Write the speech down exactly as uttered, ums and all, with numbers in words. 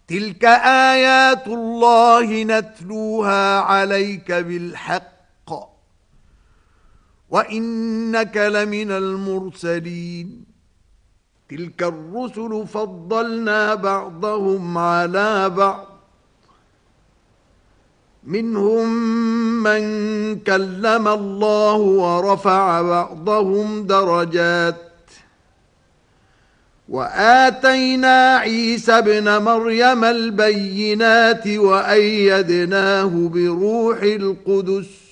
تلك آيات الله نتلوها عليك بالحق وإنك لمن المرسلين. تلك الرسل فضلنا بعضهم على بعض، منهم من كلم الله ورفع بعضهم درجات، وآتينا عيسى ابن مريم البينات وأيدناه بروح القدس